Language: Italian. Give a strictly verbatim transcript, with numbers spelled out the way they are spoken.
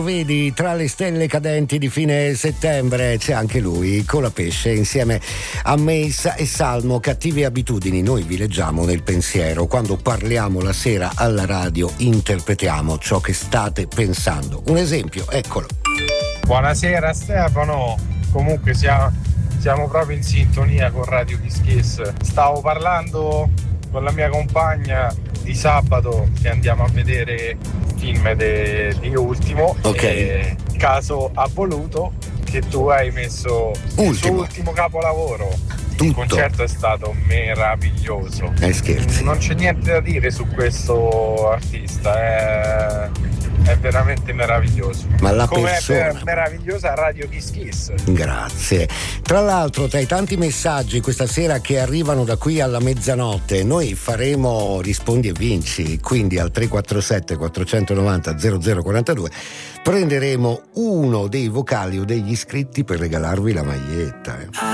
Vedi, tra le stelle cadenti di fine settembre c'è anche lui, Colapesce, insieme a Meis e Salmo. Cattive abitudini, noi vi leggiamo nel pensiero. Quando parliamo la sera alla radio interpretiamo ciò che state pensando. Un esempio, eccolo. Buonasera Stefano, comunque siamo, siamo proprio in sintonia con Radio Kiss Kiss. Stavo parlando con la mia compagna di sabato che andiamo a vedere il film de, di Ultimo. Ok. E caso ha voluto che tu hai messo Ultimo. il suo ultimo capolavoro. Tutto. Il concerto è stato meraviglioso. Eh, scherzi. Non c'è niente da dire su questo artista, è, è veramente meraviglioso. Ma la come persona. è meravigliosa Radio Kiss Kiss. Grazie. Tra l'altro, tra i tanti messaggi questa sera che arrivano da qui alla mezzanotte, noi faremo Rispondi e Vinci, quindi al tre quattro sette quattro nove zero zero zero quattro due prenderemo uno dei vocali o degli iscritti per regalarvi la maglietta.